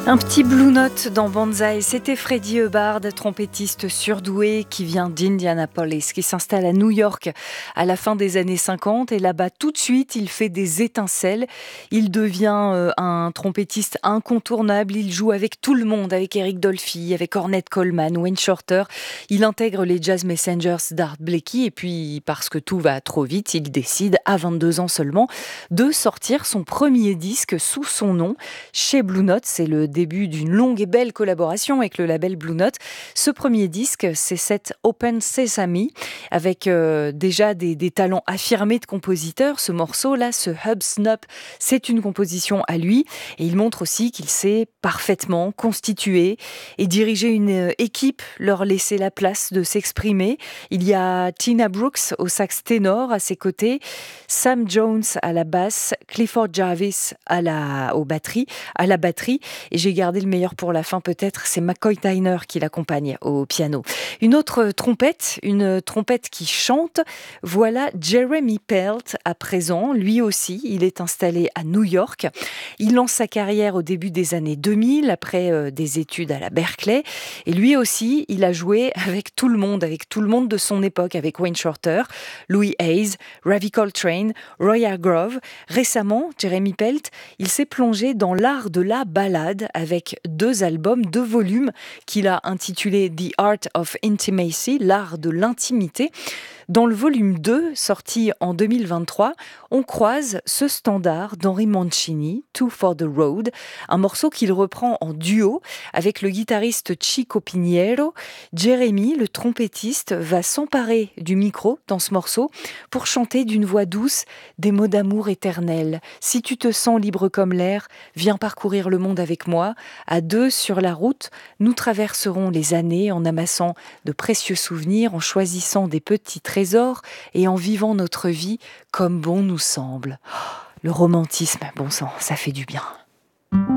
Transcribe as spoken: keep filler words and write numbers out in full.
Un petit Blue Note dans Banzai, c'était Freddie Hubbard, trompettiste surdoué qui vient d'Indianapolis, qui s'installe à New York à la fin des années cinquante et là-bas tout de suite il fait des étincelles, il devient euh, un trompettiste incontournable, il joue avec tout le monde, avec Eric Dolphy, avec Ornette Coleman, Wayne Shorter, il intègre les Jazz Messengers d'Art Blakey et puis parce que tout va trop vite, il décide à vingt-deux ans seulement de sortir son premier disque sous son nom chez Blue Note, c'est le début d'une longue et belle collaboration avec le label Blue Note. Ce premier disque, c'est cet Open Sesame, avec euh, déjà des, des talents affirmés de compositeur. Ce morceau-là, ce Hub Snub, c'est une composition à lui. Et il montre aussi qu'il sait parfaitement constituer et diriger une euh, équipe, leur laisser la place de s'exprimer. Il y a Tina Brooks au sax ténor à ses côtés, Sam Jones à la basse, Clifford Jarvis à la, aux batteries, à la batterie. Et j'ai gardé le meilleur pour la fin peut-être, c'est McCoy Tyner qui l'accompagne au piano. Une autre trompette, une trompette qui chante, voilà Jeremy Pelt à présent. Lui aussi, il est installé à New York. Il lance sa carrière au début des années deux mille, après euh, des études à la Berkeley. Et lui aussi, il a joué avec tout le monde, avec tout le monde de son époque, avec Wayne Shorter, Louis Hayes, Ravi Coltrane, Roy Hargrove. Récemment, Jeremy Pelt, il s'est plongé dans l'art de la ballade avec deux albums, deux volumes qu'il a intitulés The Art of Intimacy, l'art de l'intimité. Dans le volume deux, sorti en deux mille vingt-trois, on croise ce standard d'Henry Mancini, Two for the Road, un morceau qu'il reprend en duo avec le guitariste Chico Pinheiro. Jeremy, le trompettiste, va s'emparer du micro dans ce morceau pour chanter d'une voix douce des mots d'amour éternels. Si tu te sens libre comme l'air, viens parcourir le monde avec moi. À deux sur la route, nous traverserons les années en amassant de précieux souvenirs, en choisissant des petits trésors et en vivant notre vie comme bon nous semble. Le romantisme, bon sang, ça fait du bien.